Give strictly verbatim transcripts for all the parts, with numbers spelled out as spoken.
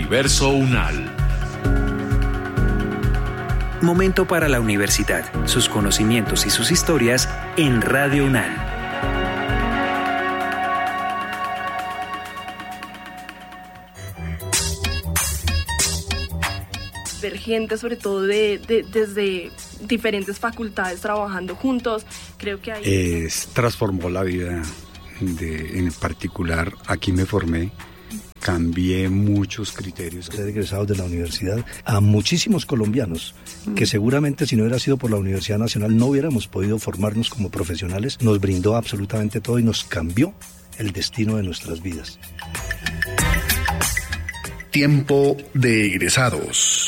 Universo UNAL. Momento para la universidad, sus conocimientos y sus historias en Radio UNAL. Ver gente, sobre todo de, de, desde diferentes facultades trabajando juntos, creo que ahí... Es, transformó la vida, de, en particular aquí me formé, cambié muchos criterios. He egresado de la universidad a muchísimos colombianos que seguramente si no hubiera sido por la Universidad Nacional no hubiéramos podido formarnos como profesionales. Nos brindó absolutamente todo y nos cambió el destino de nuestras vidas. Tiempo de egresados.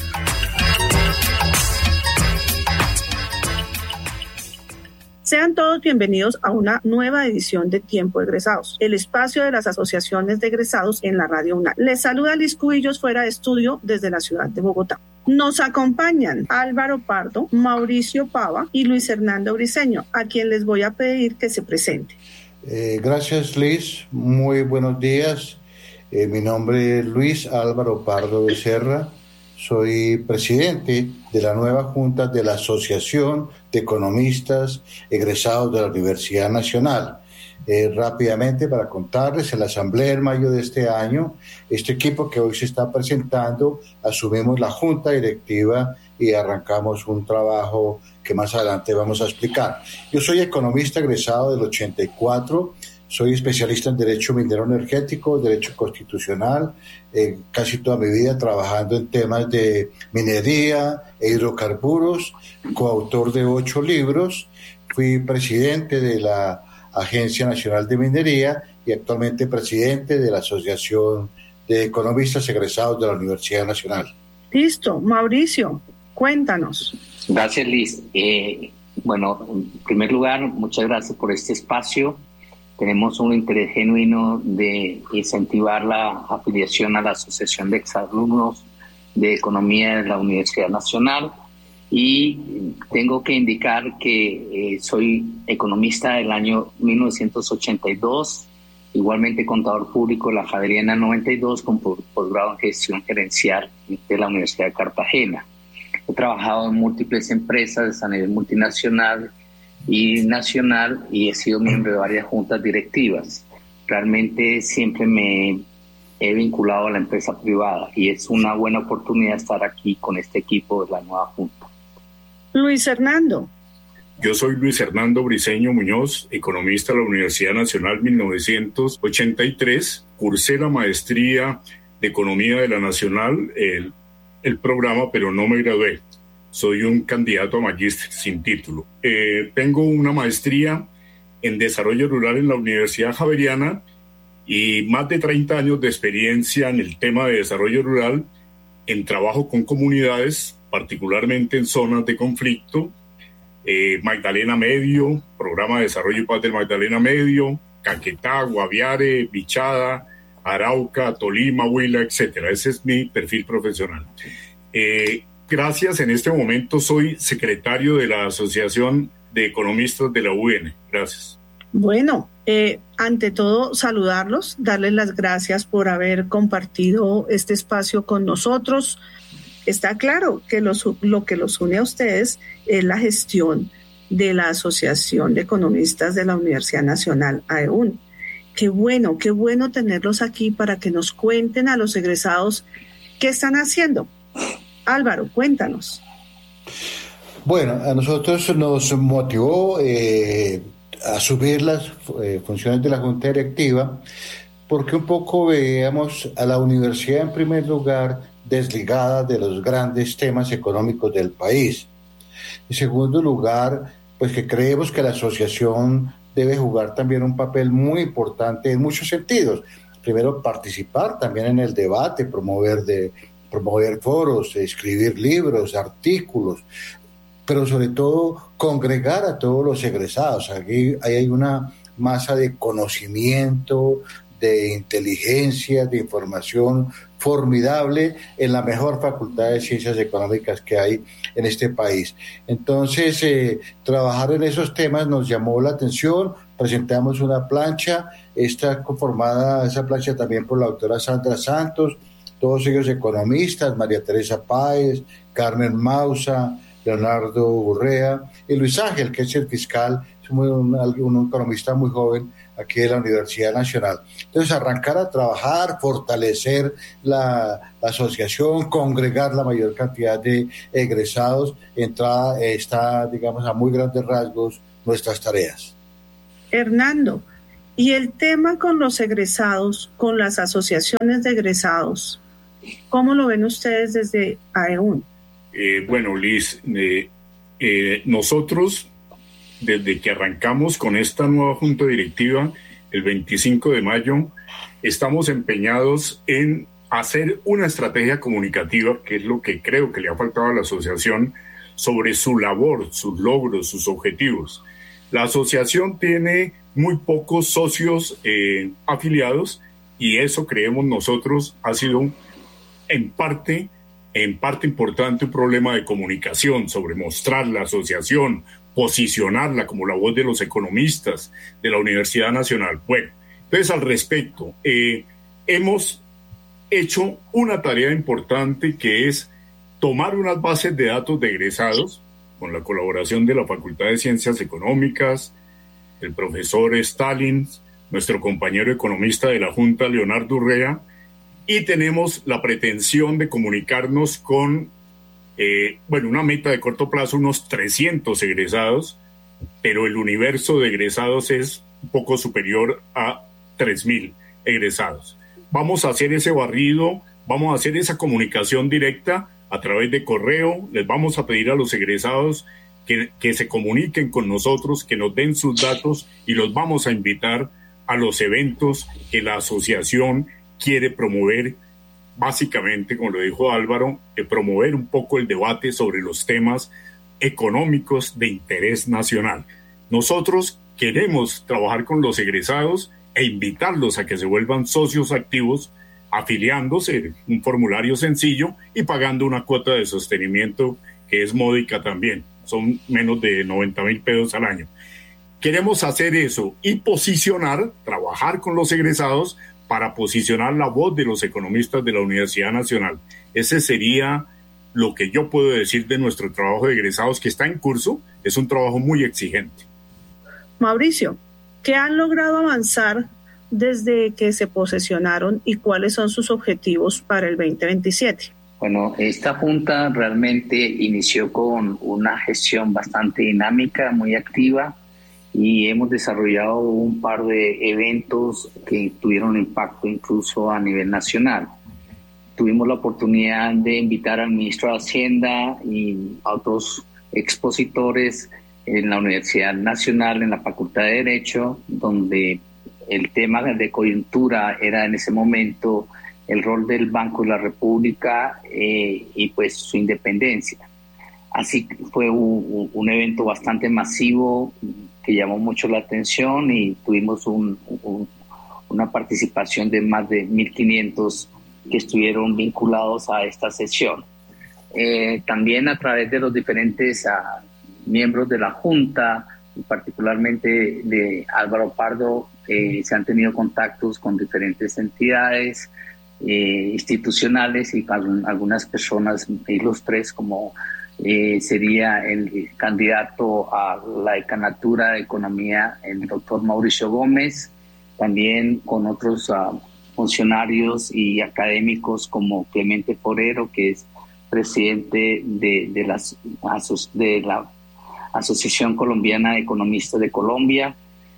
Sean todos bienvenidos a una nueva edición de Tiempo de Egresados, el espacio de las asociaciones de egresados en la Radio UNAL. Les saluda Liz Cubillos fuera de estudio desde la ciudad de Bogotá. Nos acompañan Álvaro Pardo, Mauricio Pava y Luis Hernando Briceño, a quien les voy a pedir que se presente. Eh, gracias, Liz. Muy buenos días. Eh, mi nombre es Luis Álvaro Pardo Becerra. Soy presidente de la nueva Junta de la Asociación de Economistas Egresados de la Universidad Nacional. Eh, rápidamente, para contarles, en la Asamblea en mayo de este año, este equipo que hoy se está presentando, asumimos la Junta Directiva y arrancamos un trabajo que más adelante vamos a explicar. Yo soy economista egresado del ochenta y cuatro, soy especialista en Derecho Minero Energético, Derecho Constitucional, eh, casi toda mi vida trabajando en temas de minería e hidrocarburos, coautor de ocho libros, fui presidente de la Agencia Nacional de Minería y actualmente presidente de la Asociación de Economistas Egresados de la Universidad Nacional. Listo, Mauricio, cuéntanos. Gracias, Liz. Eh, bueno, en primer lugar, muchas gracias por este espacio. Tenemos un interés genuino de incentivar la afiliación a la Asociación de Exalumnos de Economía de la Universidad Nacional y tengo que indicar que eh, soy economista del año mil novecientos ochenta y dos, igualmente contador público de la Javeriana noventa y dos con posgrado en gestión gerencial de la Universidad de Cartagena. He trabajado en múltiples empresas a nivel multinacional y nacional y he sido miembro de varias juntas directivas. Realmente siempre me he vinculado a la empresa privada y es una buena oportunidad estar aquí con este equipo de la nueva junta. Luis Hernando. Yo soy Luis Hernando Briceño Muñoz, economista de la Universidad Nacional mil novecientos ochenta y tres. Cursé la maestría de Economía de la Nacional, el, el programa, pero no me gradué. Soy un candidato a magíster sin título. Eh, tengo una maestría en Desarrollo Rural en la Universidad Javeriana y más de treinta años de experiencia en el tema de desarrollo rural, en trabajo con comunidades, particularmente en zonas de conflicto, eh, Magdalena Medio, Programa de Desarrollo y Paz del Magdalena Medio, Caquetá, Guaviare, Bichada, Arauca, Tolima, Huila, etcétera. Ese es mi perfil profesional. Eh, Gracias. En este momento soy secretario de la Asociación de Economistas de la U N. Gracias. Bueno, eh, ante todo saludarlos, darles las gracias por haber compartido este espacio con nosotros. Está claro que los, lo que los une a ustedes es la gestión de la Asociación de Economistas de la Universidad Nacional, A E U N. Qué bueno, qué bueno tenerlos aquí para que nos cuenten a los egresados qué están haciendo. Álvaro, cuéntanos. Bueno, a nosotros nos motivó eh, a subir las eh, funciones de la Junta Directiva porque un poco veíamos a la universidad en primer lugar desligada de los grandes temas económicos del país. En segundo lugar, pues que creemos que la asociación debe jugar también un papel muy importante en muchos sentidos. Primero, participar también en el debate, promover de promover foros, escribir libros, artículos, pero sobre todo congregar a todos los egresados. Aquí hay una masa de conocimiento, de inteligencia, de información formidable en la mejor facultad de ciencias económicas que hay en este país. Entonces, eh, trabajar en esos temas nos llamó la atención, presentamos una plancha, está conformada esa plancha también por la doctora Sandra Santos, todos ellos economistas, María Teresa Páez, Carmen Mausa, Leonardo Urrea y Luis Ángel, que es el fiscal, es un, un, un economista muy joven aquí de la Universidad Nacional. Entonces, arrancar a trabajar, fortalecer la, la asociación, congregar la mayor cantidad de egresados, entrada, está, digamos, a muy grandes rasgos nuestras tareas. Hernando, y el tema con los egresados, con las asociaciones de egresados, ¿cómo lo ven ustedes desde AEUN? Eh, bueno, Liz, eh, eh, nosotros, desde que arrancamos con esta nueva junta directiva, el veinticinco de mayo, estamos empeñados en hacer una estrategia comunicativa, que es lo que creo que le ha faltado a la asociación, sobre su labor, sus logros, sus objetivos. La asociación tiene muy pocos socios eh, afiliados y eso, creemos nosotros, ha sido en parte, en parte importante un problema de comunicación sobre mostrar la asociación, posicionarla como la voz de los economistas de la Universidad Nacional. Bueno, entonces al respecto, eh, hemos hecho una tarea importante que es tomar unas bases de datos de egresados con la colaboración de la Facultad de Ciencias Económicas, el profesor Stalin, nuestro compañero economista de la Junta, Leonardo Urrea, y tenemos la pretensión de comunicarnos con, eh, bueno, una meta de corto plazo, unos trescientos egresados, pero el universo de egresados es un poco superior a tres mil egresados. Vamos a hacer ese barrido, vamos a hacer esa comunicación directa a través de correo, les vamos a pedir a los egresados que, que se comuniquen con nosotros, que nos den sus datos y los vamos a invitar a los eventos que la asociación quiere promover, básicamente, como lo dijo Álvaro, eh, promover un poco el debate sobre los temas económicos de interés nacional. Nosotros queremos trabajar con los egresados e invitarlos a que se vuelvan socios activos, afiliándose, un formulario sencillo y pagando una cuota de sostenimiento que es módica también, son menos de noventa mil pesos al año. Queremos hacer eso y posicionar, trabajar con los egresados para posicionar la voz de los economistas de la Universidad Nacional. Ese sería lo que yo puedo decir de nuestro trabajo de egresados que está en curso. Es un trabajo muy exigente. Mauricio, ¿qué han logrado avanzar desde que se posesionaron y cuáles son sus objetivos para el veinte veintisiete? Bueno, esta junta realmente inició con una gestión bastante dinámica, muy activa, y hemos desarrollado un par de eventos que tuvieron impacto incluso a nivel nacional. Tuvimos la oportunidad de invitar al ministro de Hacienda y a otros expositores en la Universidad Nacional, en la Facultad de Derecho, donde el tema de coyuntura era en ese momento el rol del Banco de la República eh, y pues su independencia. Así que fue un, un evento bastante masivo que llamó mucho la atención y tuvimos un, un, una participación de más de mil quinientos que estuvieron vinculados a esta sesión. Eh, también a través de los diferentes uh, miembros de la Junta, particularmente de Álvaro Pardo, eh, se han tenido contactos con diferentes entidades eh, institucionales y con algunas personas ilustres, como eh, sería el candidato a la decanatura de Economía, el doctor Mauricio Gómez, también con otros uh, funcionarios y académicos como Clemente Forero, que es presidente de, de, las, de la Asociación Colombiana de Economistas de Colombia.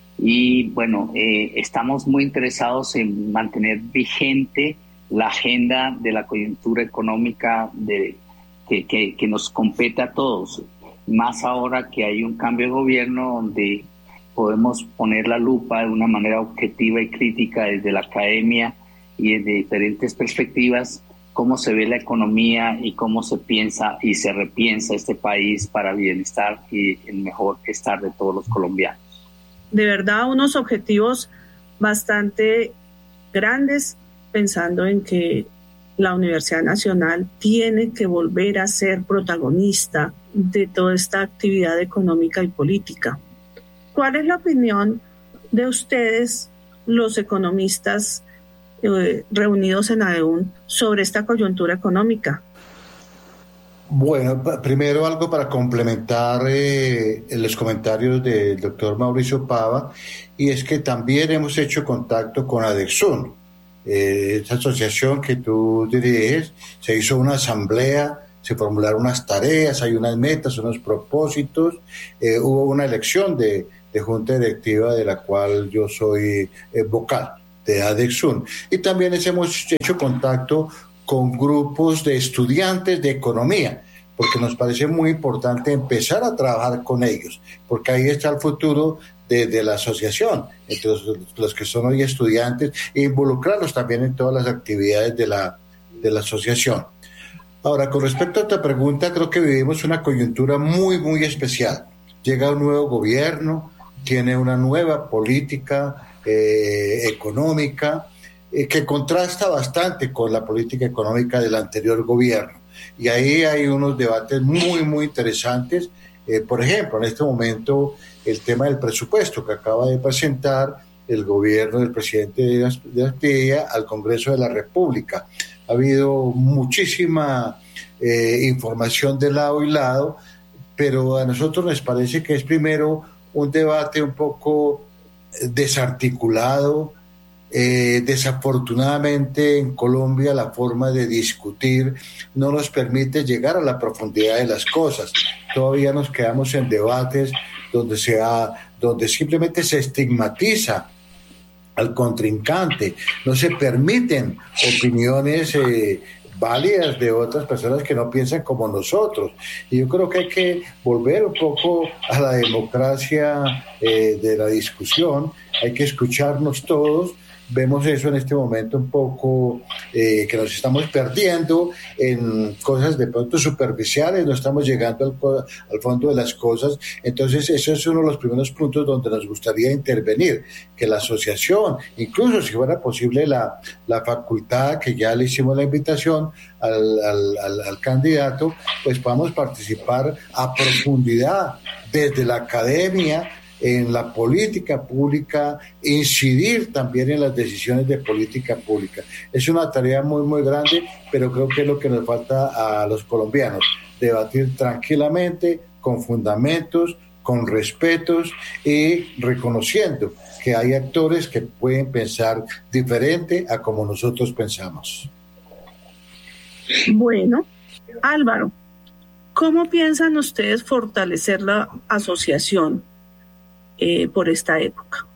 Y bueno, eh, estamos muy interesados en mantener vigente la agenda de la coyuntura económica de, que, que, que nos compete a todos, más ahora que hay un cambio de gobierno donde podemos poner la lupa de una manera objetiva y crítica desde la academia y desde diferentes perspectivas cómo se ve la economía y cómo se piensa y se repiensa este país para el bienestar y el mejor estar de todos los colombianos. De verdad, unos objetivos bastante grandes, pensando en que la Universidad Nacional tiene que volver a ser protagonista de toda esta actividad económica y política. ¿Cuál es la opinión de ustedes, los economistas eh, reunidos en ADEUN sobre esta coyuntura económica? Bueno, primero algo para complementar eh, los comentarios del doctor Mauricio Pava, y es que también hemos hecho contacto con ADEXUN, eh, esta asociación que tú diriges. Se hizo una asamblea, se formularon unas tareas, hay unas metas, unos propósitos, eh, hubo una elección de, de junta directiva de la cual yo soy eh, vocal de ADEXUN, y también hemos hecho contacto con grupos de estudiantes de economía, porque nos parece muy importante empezar a trabajar con ellos, porque ahí está el futuro de, de la asociación, entre los, los que son hoy estudiantes, e involucrarlos también en todas las actividades de la, de la asociación. Ahora, con respecto a esta pregunta, creo que vivimos una coyuntura muy, muy especial. Llega un nuevo gobierno, tiene una nueva política eh, económica, que contrasta bastante con la política económica del anterior gobierno. Y ahí hay unos debates muy, muy interesantes. Eh, por ejemplo, en este momento, el tema del presupuesto que acaba de presentar el gobierno del presidente de Astilla al Congreso de la República. Ha habido muchísima eh, información de lado y lado, pero a nosotros nos parece que es primero un debate un poco desarticulado. Eh, desafortunadamente en Colombia la forma de discutir no nos permite llegar a la profundidad de las cosas. Todavía nos quedamos en debates donde, se ha, donde simplemente se estigmatiza al contrincante, no se permiten opiniones eh, válidas de otras personas que no piensan como nosotros. Y yo creo que hay que volver un poco a la democracia eh, de la discusión, hay que escucharnos todos. Vemos eso en este momento un poco eh, que nos estamos perdiendo en cosas de pronto superficiales, no estamos llegando al, al fondo de las cosas. Entonces ese es uno de los primeros puntos donde nos gustaría intervenir, que la asociación, incluso si fuera posible la, la facultad, que ya le hicimos la invitación al, al, al, al candidato, pues podamos participar a profundidad desde la academia, en la política pública, incidir también en las decisiones de política pública. Es una tarea muy, muy grande, pero creo que es lo que nos falta a los colombianos, debatir tranquilamente, con fundamentos, con respetos y reconociendo que hay actores que pueden pensar diferente a como nosotros pensamos. Bueno, Álvaro, ¿cómo piensan ustedes fortalecer la asociación Eh, por esta época?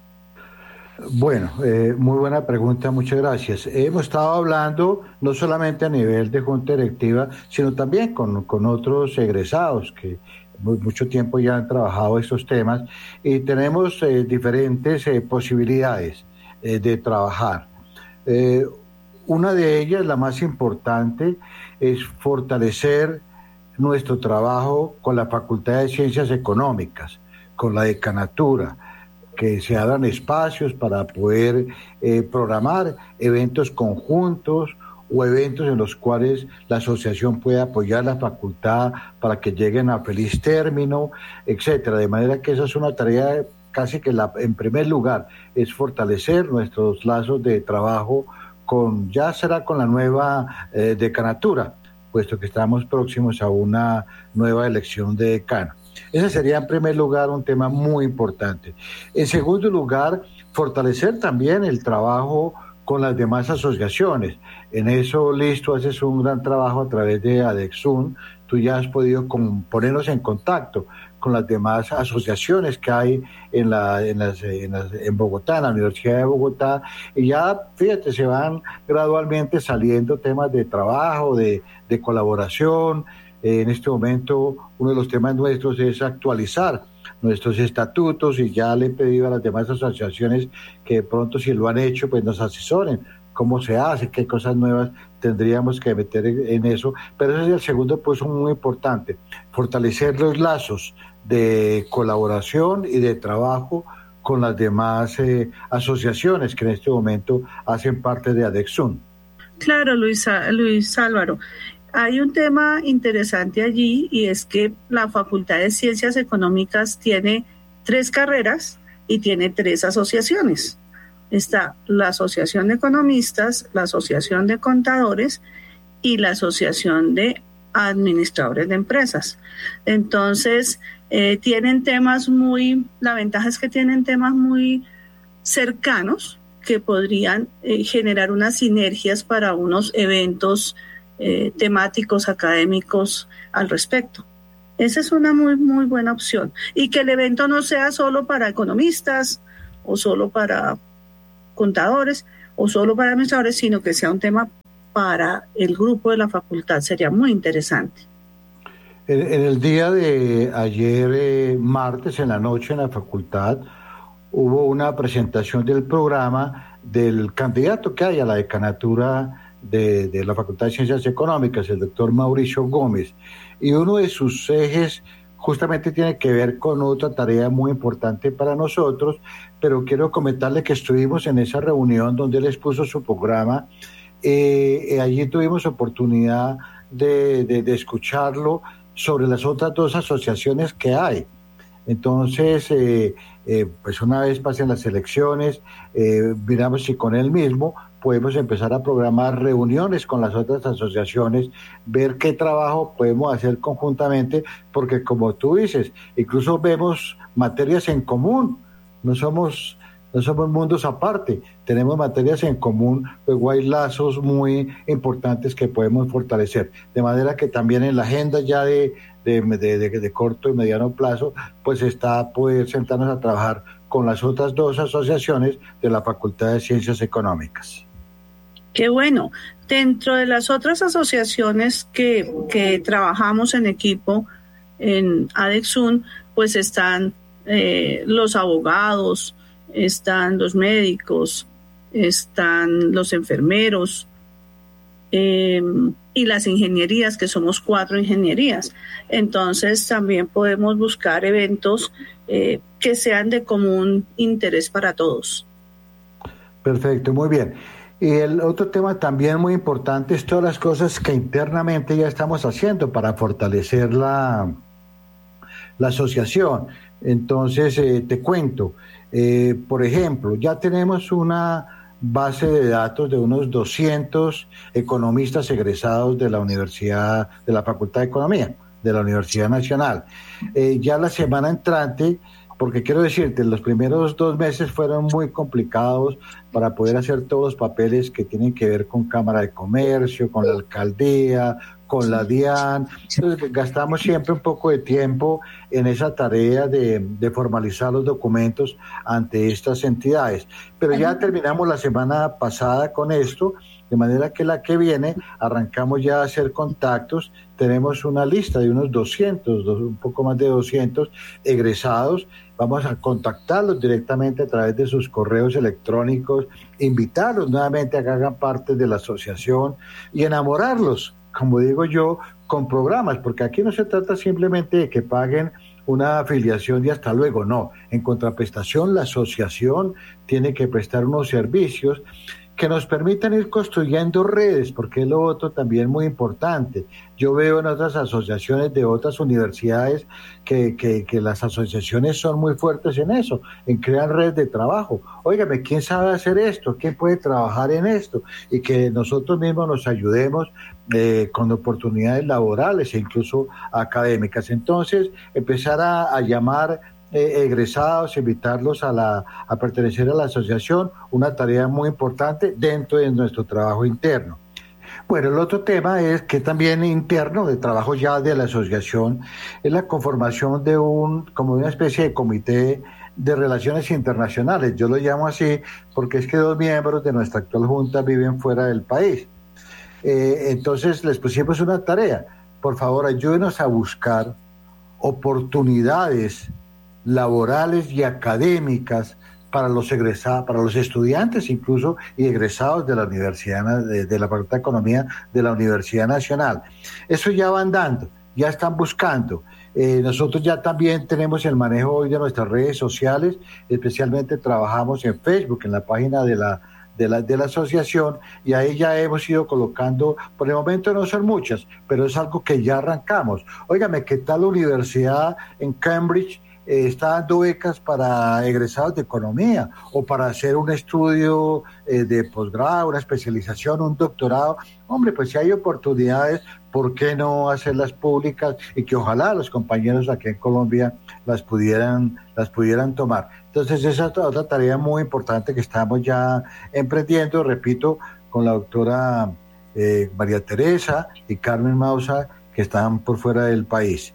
Bueno, eh, muy buena pregunta, muchas gracias. Hemos estado hablando no solamente a nivel de junta directiva, sino también con, con otros egresados que mucho tiempo ya han trabajado estos temas, y tenemos eh, diferentes eh, posibilidades eh, de trabajar. Eh, una de ellas, la más importante, es fortalecer nuestro trabajo con la Facultad de Ciencias Económicas, con la decanatura, que se abran espacios para poder eh, programar eventos conjuntos o eventos en los cuales la asociación pueda apoyar a la facultad para que lleguen a feliz término, etcétera. De manera que esa es una tarea casi que la, en primer lugar, es fortalecer nuestros lazos de trabajo con, ya será con la nueva eh, decanatura, puesto que estamos próximos a una nueva elección de decano. Ese sería en primer lugar un tema muy importante. En segundo lugar, fortalecer también el trabajo con las demás asociaciones. En eso, Listo, haces un gran trabajo a través de ADEXUN. Tú ya has podido con, ponernos en contacto con las demás asociaciones que hay en, la, en, las, en, las, en Bogotá, en la Universidad de Bogotá, y ya, fíjate, se van gradualmente saliendo temas de trabajo, de, de colaboración. En este momento, uno de los temas nuestros es actualizar nuestros estatutos, y ya le he pedido a las demás asociaciones que de pronto, si lo han hecho, pues nos asesoren cómo se hace, qué cosas nuevas tendríamos que meter en eso. Pero ese es el segundo punto muy importante, fortalecer los lazos de colaboración y de trabajo con las demás eh, asociaciones que en este momento hacen parte de ADEXUN. Claro, Luis, Luis Álvaro. Hay un tema interesante allí, y es que la Facultad de Ciencias Económicas tiene tres carreras y tiene tres asociaciones. está la Asociación de Economistas, la Asociación de Contadores y la Asociación de Administradores de Empresas. Entonces, eh, tienen temas muy, la ventaja es que tienen temas muy cercanos que podrían eh, generar unas sinergias para unos eventos eh, temáticos, académicos al respecto. Esa es una muy, muy buena opción. Y que el evento no sea solo para economistas o solo para contadores o solo para administradores, sino que sea un tema para el grupo de la facultad. Sería muy interesante. En, en el día de ayer, eh, martes, en la noche, en la facultad, hubo una presentación del programa del candidato que hay a la decanatura de, de la Facultad de Ciencias Económicas, el doctor Mauricio Gómez. Y uno de sus ejes justamente tiene que ver con otra tarea muy importante para nosotros, pero quiero comentarle que estuvimos en esa reunión donde él expuso su programa. Eh, allí tuvimos oportunidad de, de, de escucharlo sobre las otras dos asociaciones que hay. Entonces, eh, eh, pues una vez pasen las elecciones, eh, miramos si con él mismo podemos empezar a programar reuniones con las otras asociaciones, ver qué trabajo podemos hacer conjuntamente, porque como tú dices, incluso vemos materias en común, no somos, no somos mundos aparte, tenemos materias en común, luego hay lazos muy importantes que podemos fortalecer, de manera que también en la agenda ya de, de, de, de, de corto y mediano plazo, pues está poder sentarnos a trabajar con las otras dos asociaciones de la Facultad de Ciencias Económicas. Qué bueno. Dentro de las otras asociaciones que, que trabajamos en equipo en ADEXUN, pues están eh, los abogados, están los médicos, están los enfermeros eh, y las ingenierías, que somos cuatro ingenierías. Entonces también podemos buscar eventos eh, que sean de común interés para todos. Perfecto, muy bien. Y el otro tema también muy importante es todas las cosas que internamente ya estamos haciendo para fortalecer la, la asociación. Entonces, eh, te cuento, eh, por ejemplo, ya tenemos una base de datos de unos doscientos economistas egresados de la Universidad, de la Facultad de Economía, de la Universidad Nacional. Eh, ya la semana entrante, porque quiero decirte, los primeros dos meses fueron muy complicados para poder hacer todos los papeles que tienen que ver con Cámara de Comercio, con la Alcaldía, con la DIAN. Entonces gastamos siempre un poco de tiempo en esa tarea de, de formalizar los documentos ante estas entidades. Pero ya terminamos la semana pasada con esto, de manera que la que viene arrancamos ya a hacer contactos. Tenemos una lista de unos doscientos, un poco más de doscientos egresados. Vamos a contactarlos directamente a través de sus correos electrónicos, invitarlos nuevamente a que hagan parte de la asociación y enamorarlos, como digo yo, con programas, porque aquí no se trata simplemente de que paguen una afiliación y hasta luego, no. En contraprestación, la asociación tiene que prestar unos servicios que nos permitan ir construyendo redes, porque es lo otro también muy importante. Yo veo en otras asociaciones de otras universidades que, que, que las asociaciones son muy fuertes en eso, en crear redes de trabajo. Óigame, ¿quién sabe hacer esto? ¿Quién puede trabajar en esto? Y que nosotros mismos nos ayudemos eh, con oportunidades laborales e incluso académicas. Entonces, empezar a, a llamar Eh, egresados, invitarlos a, la, a pertenecer a la asociación, una tarea muy importante dentro de nuestro trabajo interno. Bueno, el otro tema es que también interno, de trabajo ya de la asociación, es la conformación de un, como una especie de comité de relaciones internacionales. Yo lo llamo así porque es que dos miembros de nuestra actual junta viven fuera del país. Eh, entonces les pusimos una tarea. Por favor, ayúdenos a buscar oportunidades laborales y académicas para los egresados, para los estudiantes incluso y egresados de la Universidad de, de la Facultad de Economía de la Universidad Nacional. Eso ya van dando, ya están buscando. Eh, nosotros ya también tenemos el manejo hoy de nuestras redes sociales, especialmente trabajamos en Facebook, en la página de la De la, de la asociación, y ahí ya hemos ido colocando, por el momento no son muchas, pero es algo que ya arrancamos. Óigame, ¿qué tal la universidad en Cambridge? eh, está dando becas para egresados de economía o para hacer un estudio eh, de posgrado, una especialización, un doctorado. Hombre, pues si hay oportunidades, ¿por qué no hacerlas públicas y que ojalá los compañeros aquí en Colombia las pudieran, las pudieran tomar? Entonces esa es otra tarea muy importante que estamos ya emprendiendo, repito, con la doctora eh, María Teresa y Carmen Mausa, que están por fuera del país.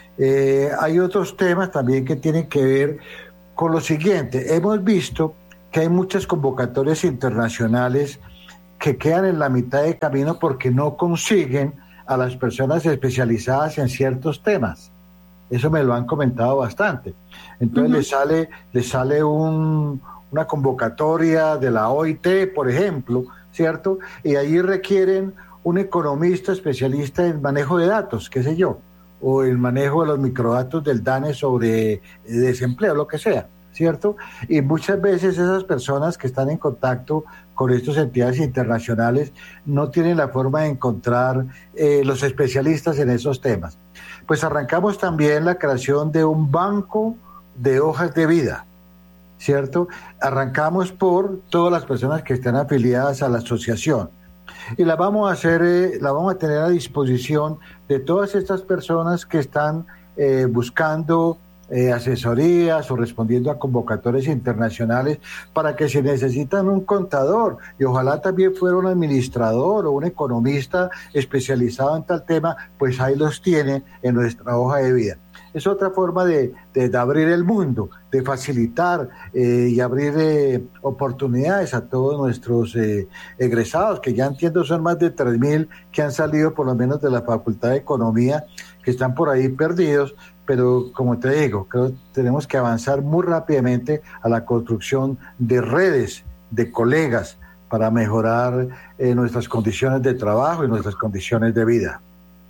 Eh, hay otros temas también que tienen que ver con lo siguiente. Hemos visto que hay muchas convocatorias internacionales que quedan en la mitad de camino porque no consiguen a las personas especializadas en ciertos temas. Eso me lo han comentado bastante. Entonces uh-huh. le sale, le sale un, una convocatoria de la O I T, por ejemplo, ¿cierto? Y allí requieren un economista especialista en manejo de datos, qué sé yo, o el manejo de los microdatos del DANE sobre desempleo, lo que sea, ¿cierto? Y muchas veces esas personas que están en contacto con estas entidades internacionales no tienen la forma de encontrar eh, los especialistas en esos temas. Pues arrancamos también la creación de un banco de hojas de vida, ¿cierto? Arrancamos por todas las personas que están afiliadas a la asociación y la vamos a hacer, eh, la vamos a tener a disposición de todas estas personas que están eh, buscando Eh, asesorías o respondiendo a convocatorias internacionales para que si necesitan un contador y ojalá también fuera un administrador o un economista especializado en tal tema, pues ahí los tiene en nuestra hoja de vida. Es otra forma de, de, de abrir el mundo, de facilitar eh, y abrir eh, oportunidades a todos nuestros eh, egresados, que ya entiendo son más de tres mil que han salido por lo menos de la Facultad de Economía, que están por ahí perdidos. Pero como te digo, creo que tenemos que avanzar muy rápidamente a la construcción de redes de colegas para mejorar eh, nuestras condiciones de trabajo y nuestras condiciones de vida.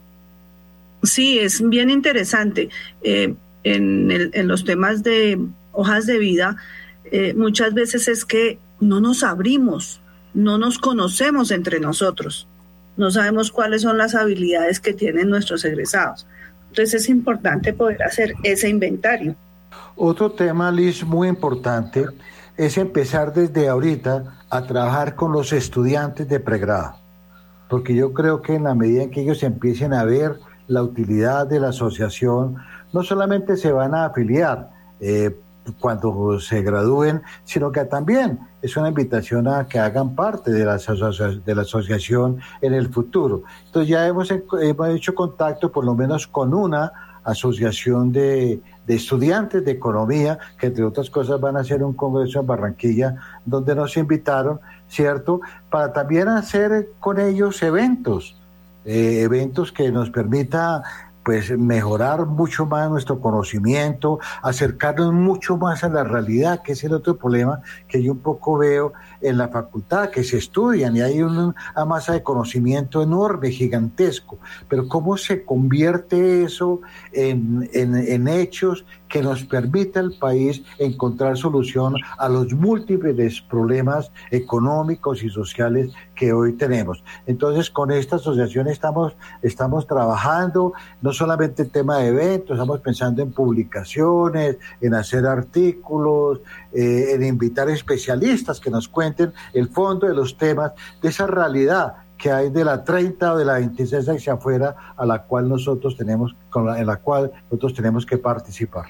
Sí, es bien interesante. Eh, en, el, en los temas de hojas de vida, eh, muchas veces es que no nos abrimos, no nos conocemos entre nosotros, no sabemos cuáles son las habilidades que tienen nuestros egresados. Entonces es importante poder hacer ese inventario. Otro tema, Liz, muy importante es empezar desde ahorita a trabajar con los estudiantes de pregrado, porque yo creo que en la medida en que ellos empiecen a ver la utilidad de la asociación, no solamente se van a afiliar eh, cuando se gradúen, sino que también es una invitación a que hagan parte de la, asocia- de la asociación en el futuro. Entonces ya hemos, hemos hecho contacto por lo menos con una asociación de, de estudiantes de economía, que entre otras cosas van a hacer un congreso en Barranquilla, donde nos invitaron, ¿cierto?, para también hacer con ellos eventos, eh, eventos que nos permita pues mejorar mucho más nuestro conocimiento, acercarnos mucho más a la realidad, que es el otro problema que yo un poco veo en la facultad, que se estudian y hay una masa de conocimiento enorme, gigantesco, pero cómo se convierte eso en, en, en hechos que nos permita al país encontrar solución a los múltiples problemas económicos y sociales que hoy tenemos. Entonces, con esta asociación estamos, estamos trabajando, no solamente el tema de eventos, estamos pensando en publicaciones, en hacer artículos, eh, en invitar especialistas que nos cuenten el fondo de los temas, de esa realidad que hay de la treinta o de la veintiséis hacia afuera, a la cual nosotros tenemos, con la, en la cual nosotros tenemos que participar.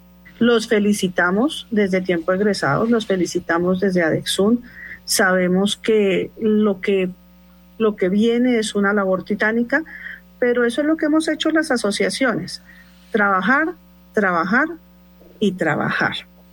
Los felicitamos desde Tiempo Egresados, los felicitamos desde ADECSUN. Sabemos que lo que lo que viene es una labor titánica, pero eso es lo que hemos hecho las asociaciones: trabajar, trabajar y trabajar,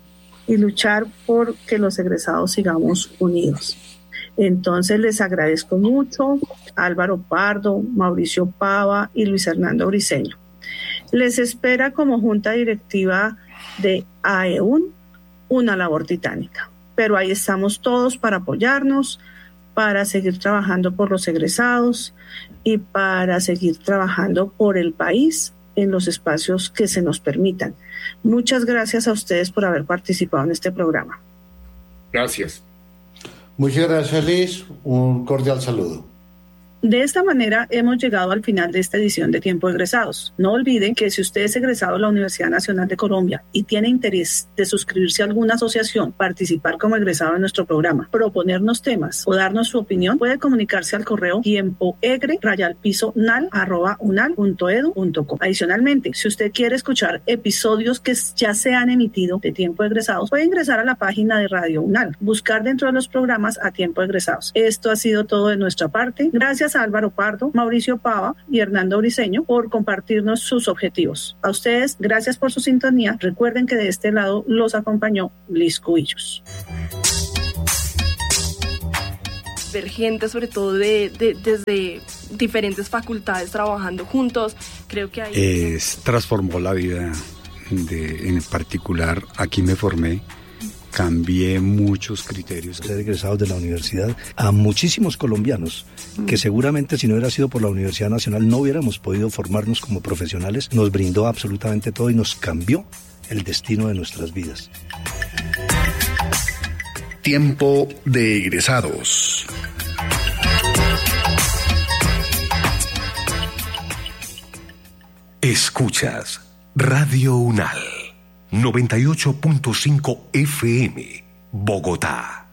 y luchar por que los egresados sigamos unidos. Entonces les agradezco mucho a Álvaro Pardo, Mauricio Pava y Luis Hernando Briceño. Les espera como Junta Directiva de AEUN una labor titánica, pero ahí estamos todos para apoyarnos, para seguir trabajando por los egresados y para seguir trabajando por el país en los espacios que se nos permitan. Muchas gracias a ustedes por haber participado en este programa. Gracias. Muchas gracias, Liz. Un cordial saludo. De esta manera hemos llegado al final de esta edición de Tiempo Egresados. No olviden que si usted es egresado de la Universidad Nacional de Colombia y tiene interés de suscribirse a alguna asociación, participar como egresado en nuestro programa, proponernos temas o darnos su opinión, puede comunicarse al correo tiempoegre rayal piso nal arroba unal punto edu punto co. Adicionalmente, si usted quiere escuchar episodios que ya se han emitido de Tiempo Egresados, puede ingresar a la página de Radio UNAL, buscar dentro de los programas a Tiempo Egresados. Esto ha sido todo de nuestra parte. Gracias a Álvaro Pardo, Mauricio Pava y Hernando Briceño por compartirnos sus objetivos. A ustedes, gracias por su sintonía. Recuerden que de este lado los acompañó Liz Cubillos. Ver gente, sobre todo de, de, desde diferentes facultades trabajando juntos, creo que ahí... Es, transformó la vida, de, en particular aquí me formé. Cambié muchos criterios. Ser egresados de la universidad a muchísimos colombianos que seguramente si no hubiera sido por la Universidad Nacional no hubiéramos podido formarnos como profesionales. Nos brindó absolutamente todo y nos cambió el destino de nuestras vidas. Tiempo de egresados. Escuchas Radio UNAL noventa y ocho punto cinco F M, Bogotá.